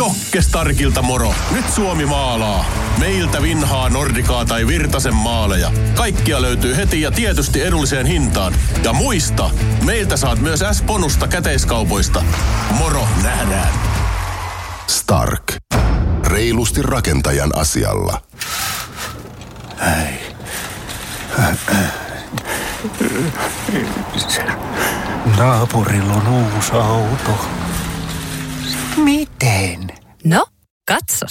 Jokke Starkilta moro. Nyt Suomi maalaa. Meiltä vinhaa Nordikaa tai Virtasen maaleja. Kaikkia löytyy heti ja tietysti edulliseen hintaan. Ja muista, meiltä saat myös S-bonusta käteiskaupoista. Moro, nähdään. Stark. Reilusti rakentajan asialla. Naapurilla on uusi auto. Miten? No, katsos.